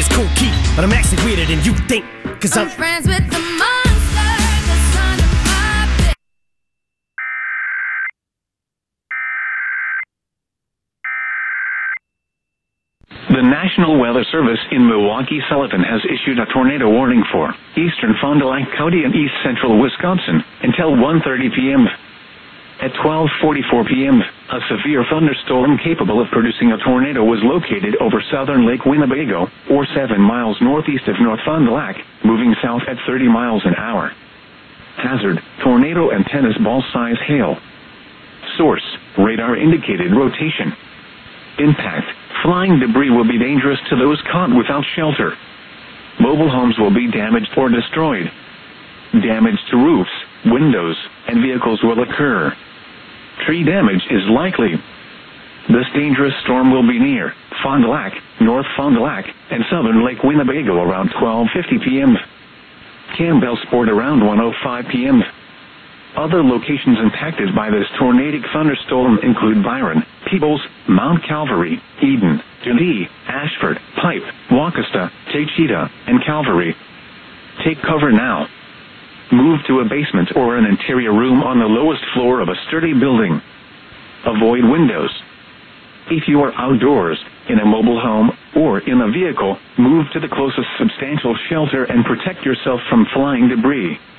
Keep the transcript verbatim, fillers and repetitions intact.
is Cool Keith, but I'm actually weirder than you think. Cause I'm, I'm friends with the monster that's under my bed. The National Weather Service in Milwaukee-Sullivan has issued a tornado warning for eastern Fond du Lac County and east central Wisconsin until one thirty p m At twelve forty-four p m, a severe thunderstorm capable of producing a tornado was located over southern Lake Winnebago, or seven miles northeast of North Fond du Lac, moving south at thirty miles an hour. Hazard, tornado and tennis ball size hail. Source, radar indicated rotation. Impact, flying debris will be dangerous to those caught without shelter. Mobile homes will be damaged or destroyed. Damage to roofs, windows, and vehicles will occur. Tree damage is likely. This dangerous storm will be near Fond du Lac, North Fond du Lac, and southern Lake Winnebago around twelve fifty p m Campbellsport around one oh five p m Other locations impacted by this tornadic thunderstorm include Byron, Peebles, Mount Calvary, Eden, Dundee, Ashford, Pipe, Waukesta, Taycheedah, and Calvary. Take cover now. Move to a basement or an interior room on the lowest floor of a sturdy building. Avoid windows. If you are outdoors, in a mobile home, or in a vehicle, move to the closest substantial shelter and protect yourself from flying debris.